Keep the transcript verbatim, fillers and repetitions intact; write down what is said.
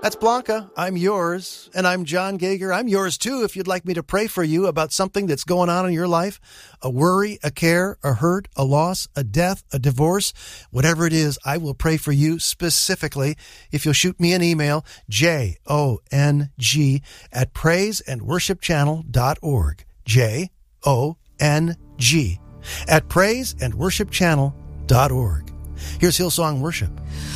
That's Blanca. I'm yours. And I'm John Gager. I'm yours too if you'd like me to pray for you about something that's going on in your life. A worry, a care, a hurt, a loss, a death, a divorce. Whatever it is, I will pray for you specifically if you'll shoot me an email, J O N G at praise and worship channel dot org. J O N G at praise and worship channel dot org. Here's Hillsong Worship.